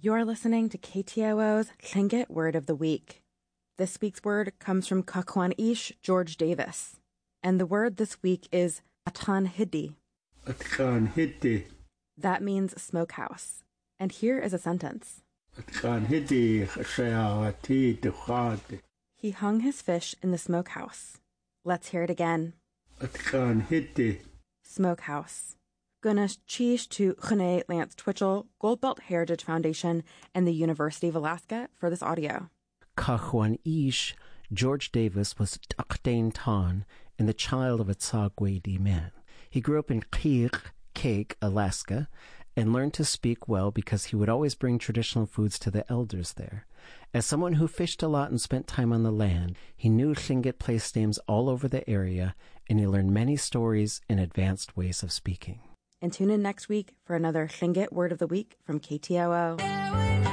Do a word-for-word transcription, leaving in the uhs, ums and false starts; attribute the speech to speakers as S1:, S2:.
S1: You're listening to K T O O's Tlingit Word of the Week. This week's word comes from Kakwan Ish George Davis. And the word this week is Atan Hidi.
S2: Atan Hidi.
S1: That means smokehouse. And here is a sentence.
S2: Atan Hidi.
S1: He hung his fish in the smokehouse. Let's hear it again.
S2: Atan Hidi.
S1: Smokehouse. Gunas Chish to Chene Lance Twitchell, Goldbelt Heritage Foundation, and the University of Alaska for this audio.
S3: Kakwan Ish George Davis was Takdain Tan and the child of a Tsagwedi man. He grew up in Kir, Cake, Alaska, and learned to speak well because he would always bring traditional foods to the elders there. As someone who fished a lot and spent time on the land, he knew Tlingit place names all over the area, and he learned many stories and advanced ways of speaking.
S1: And tune in next week for another Tlingit Word of the Week from K T O O.